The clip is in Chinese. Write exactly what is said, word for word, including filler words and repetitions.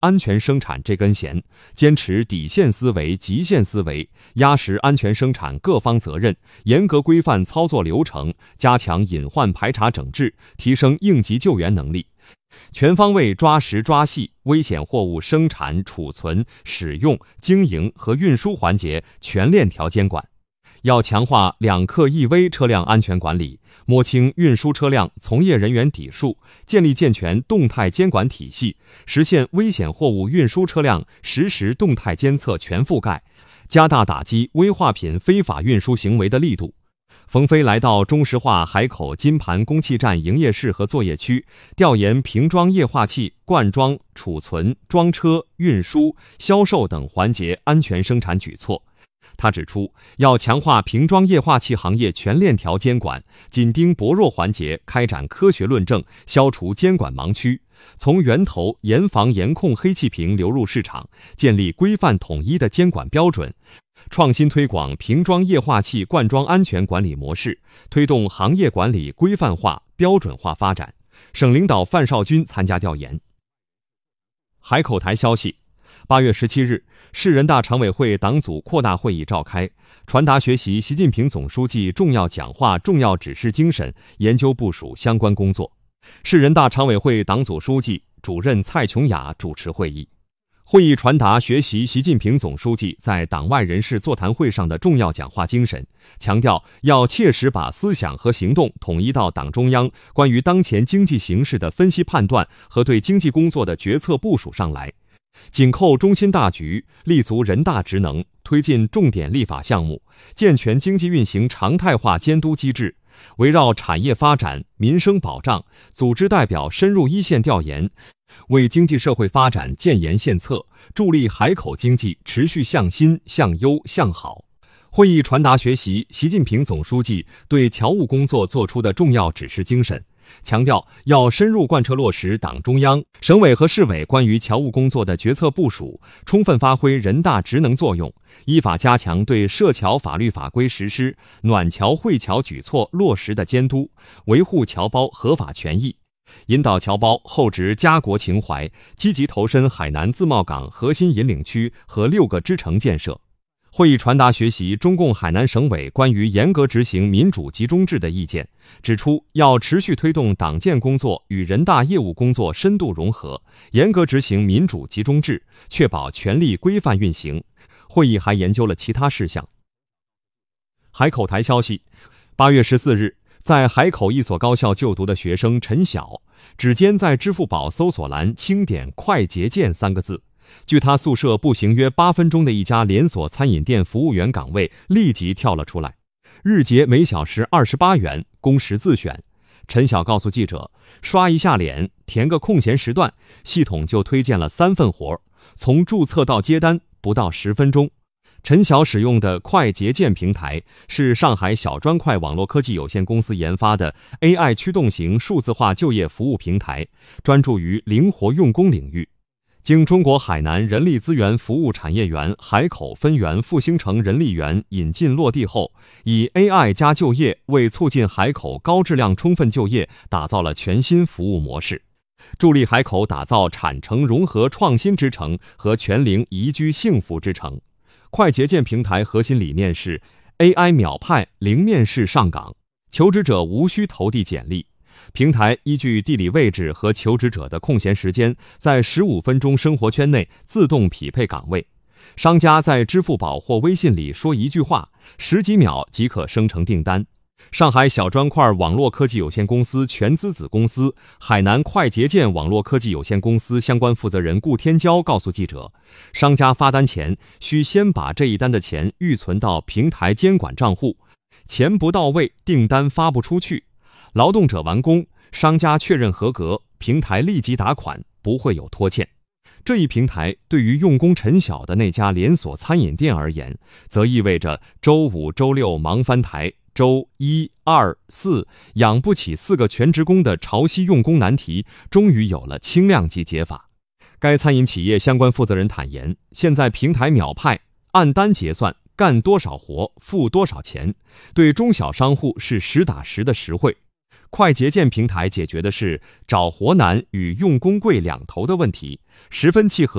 安全生产这根弦，坚持底线思维、极限思维，压实安全生产各方责任，严格规范操作流程，加强隐患排查整治，提升应急救援能力，全方位抓实抓细危险货物生产、储存、使用、经营和运输环节全链条监管。要强化两克一危车辆安全管理，摸清运输车辆从业人员底数，建立健全动态监管体系，实现危险货物运输车辆实时动态监测全覆盖，加大打击危化品非法运输行为的力度。冯飞来到中石化海口金盘供气站营业室和作业区，调研瓶装液化气灌装、储存、装车、运输、销售等环节安全生产举措。他指出，要强化瓶装液化气行业全链条监管，紧盯薄弱环节，开展科学论证，消除监管盲区，从源头严防严控黑气瓶流入市场，建立规范统一的监管标准，创新推广瓶装液化气灌装安全管理模式，推动行业管理规范化、标准化发展。省领导范绍军参加调研。海口台消息，八月十七日，市人大常委会党组扩大会议召开，传达学习习近平总书记重要讲话、重要指示精神，研究部署相关工作。市人大常委会党组书记、主任蔡琼雅主持会议。会议传达学习习近平总书记在党外人士座谈会上的重要讲话精神，强调要切实把思想和行动统一到党中央关于当前经济形势的分析判断和对经济工作的决策部署上来，紧扣中心大局，立足人大职能，推进重点立法项目，健全经济运行常态化监督机制，围绕产业发展、民生保障，组织代表深入一线调研，为经济社会发展建言献策，助力海口经济持续向新、向优、向好。会议传达学习习近平总书记对侨务工作作出的重要指示精神，强调要深入贯彻落实党中央、省委和市委关于侨务工作的决策部署，充分发挥人大职能作用，依法加强对涉侨法律法规实施、暖侨惠侨举措落实的监督，维护侨胞合法权益，引导侨胞厚植家国情怀，积极投身海南自贸港核心引领区和六个支城建设。会议传达学习中共海南省委关于严格执行民主集中制的意见，指出要持续推动党建工作与人大业务工作深度融合，严格执行民主集中制，确保权力规范运行。会议还研究了其他事项。海口台消息，八月十四日，在海口一所高校就读的学生陈晓，指尖在支付宝搜索栏轻点快捷键三个字，距他宿舍步行约八分钟的一家连锁餐饮店服务员岗位立即跳了出来，日结每小时二十八元，工时自选。陈晓告诉记者，刷一下脸，填个空闲时段，系统就推荐了三份活，从注册到接单不到十分钟。陈晓使用的快捷键平台是上海小砖块网络科技有限公司研发的 A I 驱动型数字化就业服务平台，专注于灵活用工领域。经中国海南人力资源服务产业园海口分园复兴城人力园引进落地后，以 A I 加就业为促进海口高质量充分就业打造了全新服务模式，助力海口打造产城融合创新之城和全龄宜居幸福之城。快捷键平台核心理念是 A I 秒派零面试上岗，求职者无需投递简历，平台依据地理位置和求职者的空闲时间，在十五分钟生活圈内自动匹配岗位。商家在支付宝或微信里说一句话，十几秒即可生成订单。上海小砖块网络科技有限公司全资子公司海南快捷键网络科技有限公司相关负责人顾天骄告诉记者，商家发单前需先把这一单的钱预存到平台监管账户，钱不到位，订单发不出去。劳动者完工，商家确认合格，平台立即打款，不会有拖欠。这一平台对于用工陈晓的那家连锁餐饮店而言，则意味着周五周六忙翻台，周一二四养不起四个全职工的潮汐用工难题终于有了轻量级解法。该餐饮企业相关负责人坦言，现在平台秒派，按单结算，干多少活付多少钱，对中小商户是实打实的实惠。快捷键平台解决的是找活难与用工贵两头的问题，十分契合